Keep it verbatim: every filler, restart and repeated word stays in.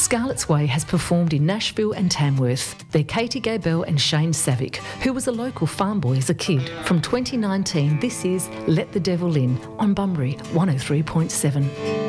Scarlett's Way has performed in Nashville and Tamworth. They're Katie Gabel and Shane Savick, who was a local farm boy as a kid. From twenty nineteen, this is Let the Devil In on Bunbury one oh three point seven.